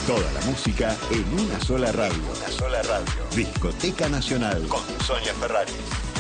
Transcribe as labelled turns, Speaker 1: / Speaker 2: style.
Speaker 1: Toda la música en una sola radio. Discoteca Nacional con Sonia Ferrari.